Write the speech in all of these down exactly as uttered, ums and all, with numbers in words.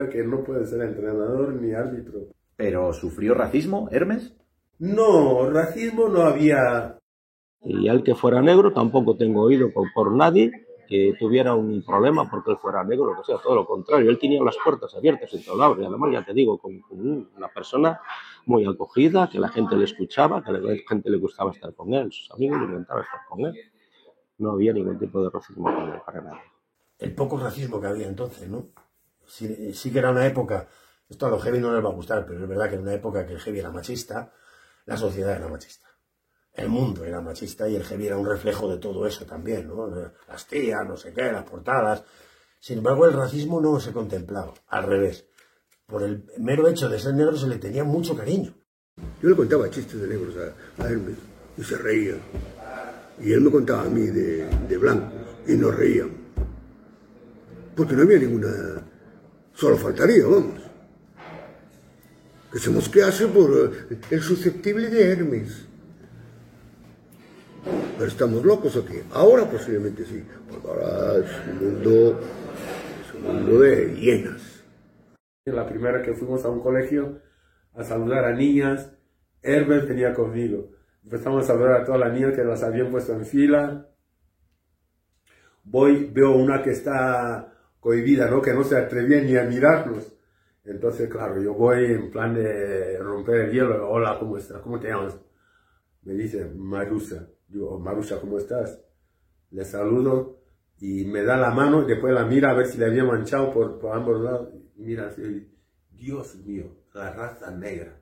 Que no puede ser entrenador ni árbitro. ¿Pero sufrió racismo, Hermes? No, racismo no había. Y al que fuera negro tampoco tengo oído por, por nadie que tuviera un problema porque él fuera negro, lo que sea, todo lo contrario. Él tenía las puertas abiertas en todo lado, y además, ya te digo, con, con una persona muy acogida, que la gente le escuchaba, que a la gente le gustaba estar con él, sus amigos le encantaba estar con él. No había ningún tipo de racismo con él para nadie. El poco racismo que había entonces, ¿no? Sí, sí que era una época, esto a los heavy no les va a gustar, pero es verdad que era una época que el heavy era machista, la sociedad era machista. El mundo era machista y el heavy era un reflejo de todo eso también, ¿no? Las tías, no sé qué, las portadas. Sin embargo, el racismo no se contemplaba, al revés. Por el mero hecho de ser negro se le tenía mucho cariño. Yo le contaba chistes de negros a, a Hermes y se reía. Y él me contaba a mí de, de blancos y nos reían. Porque no había ninguna... Solo faltaría, vamos. Que se mosquease por el susceptible de Hermes. Pero estamos locos aquí. Ahora posiblemente sí, porque ahora es un mundo, es un mundo de hienas. La primera que fuimos a un colegio a saludar a niñas, Hermes venía conmigo. Empezamos a saludar a todas las niñas que las habían puesto en fila. Voy, veo una que está cohibida, ¿no? Que no se atrevía ni a mirarnos. Entonces, claro, yo voy en plan de romper el hielo. Hola, ¿cómo estás? ¿Cómo te llamas? Me dice, Marusa. Digo, Marusa, ¿cómo estás? Le saludo y me da la mano y después la mira a ver si le había manchado por, por ambos lados. Y mira así, Dios mío, la raza negra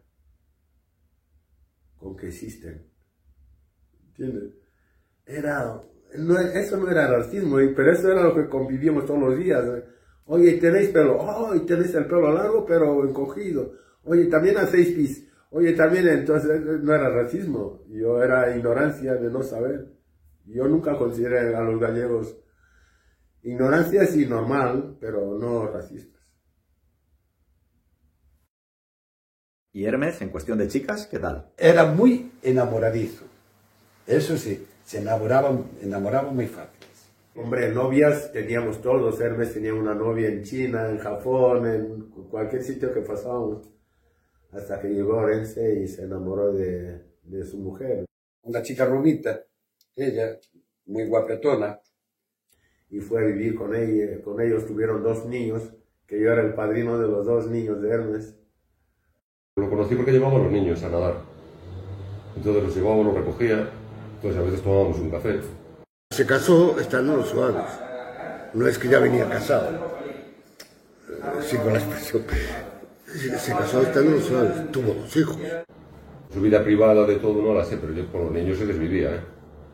con que existen. ¿Entiendes? Era, no, eso no era racismo, pero eso era lo que convivíamos todos los días. Oye, ¿tenéis pelo? Oh, tenéis el pelo largo pero encogido. Oye, también hacéis pis. Oye, también, entonces, no era racismo, yo era ignorancia de no saber. Yo nunca consideré a los gallegos ignorancia sí normal, pero no racistas. ¿Y Hermes, en cuestión de chicas, qué tal? Era muy enamoradizo, eso sí, se enamoraban, enamoraban muy fáciles. Hombre, novias teníamos todos, Hermes tenía una novia en China, en Japón, en cualquier sitio que pasábamos. Hasta que llegó Orense y se enamoró de, de su mujer. Una chica rubita, ella, muy guapetona. Y fue a vivir con ella, con ellos tuvieron dos niños, que yo era el padrino de los dos niños de Hermes. Lo conocí porque llevábamos a los niños a nadar. Entonces los llevábamos, los recogía, entonces a veces tomábamos un café. Se casó estando en los Suaves. No es que ya venía casado. Sí, con la expresión. Se casó estando en los Suaves, tuvo dos hijos. Su vida privada de todo no la sé, pero yo con los niños se desvivía, ¿eh?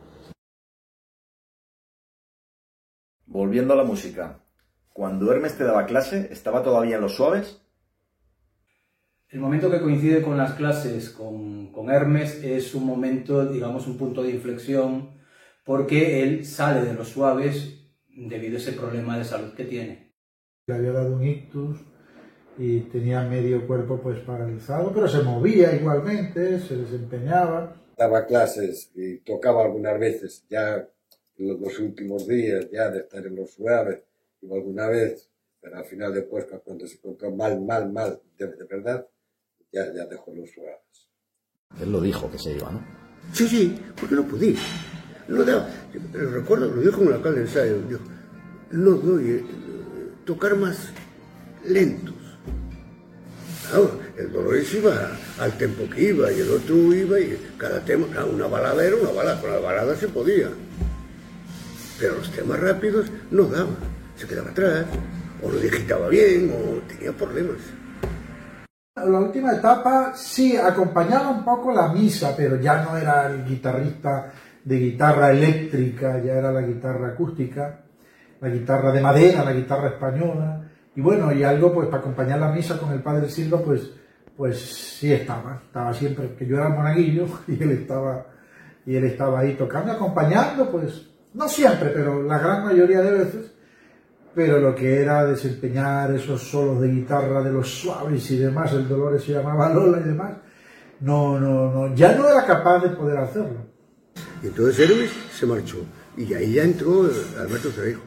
Volviendo a la música, cuando Hermes te daba clase, ¿estaba todavía en los Suaves? El momento que coincide con las clases con, con Hermes es un momento, digamos, un punto de inflexión, porque él sale de los Suaves debido a ese problema de salud que tiene. Le había dado un ictus y tenía medio cuerpo pues paralizado, pero se movía igualmente, se desempeñaba. Daba clases y tocaba algunas veces, ya en los últimos días, ya de estar en los Suaves, iba alguna vez, pero al final después, cuando se encontró mal, mal, mal, de, de verdad, ya, ya dejó los Suaves. Él lo dijo que se iba, ¿no? Sí, sí, porque no podía. No daba, pero recuerdo, lo dijo en la calle de ensayo, dijo, no doy, tocar más lentos. Claro, el Dolores iba al tempo que iba y el otro iba y cada tema, una balada era una balada, con la balada se podía. Pero los temas rápidos no daba, se quedaba atrás, o lo digitaba bien, o tenía problemas. La última etapa sí acompañaba un poco la misa, pero ya no era el guitarrista de guitarra eléctrica, ya era la guitarra acústica, la guitarra de madera, la guitarra española. Y bueno, y algo pues para acompañar la misa con el padre Silva, pues, pues sí estaba, estaba siempre, que yo era monaguillo y él estaba, y él estaba ahí tocando, acompañando, pues, no siempre, pero la gran mayoría de veces, pero lo que era desempeñar esos solos de guitarra de los Suaves y demás, el Dolores se llamaba Lola y demás, no, no, no, ya no era capaz de poder hacerlo. Y entonces Hermes se marchó, y ahí ya entró Alberto Cerejo.